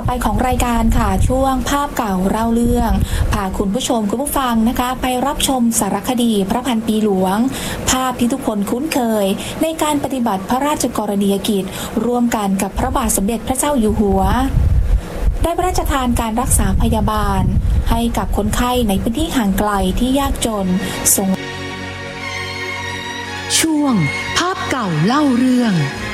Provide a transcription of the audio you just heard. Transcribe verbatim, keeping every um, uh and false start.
ไปของรายการค่ะช่วงภาพเก่าเล่าเรื่องพาคุณผู้ชมคุณผู้ฟังนะคะไปรับชมสารคดีพระพันปีหลวงภาพที่ทุกคนคุ้นเคยในการปฏิบัติพระราชกรณียกิจร่วมกันกับพระบาทสมเด็จพระเจ้าอยู่หัวได้พระราชทานการรักษาพยาบาลให้กับคนไข้ในพื้นที่ห่างไกลที่ยากจนส่งช่วงภาพเก่าเล่าเรื่อง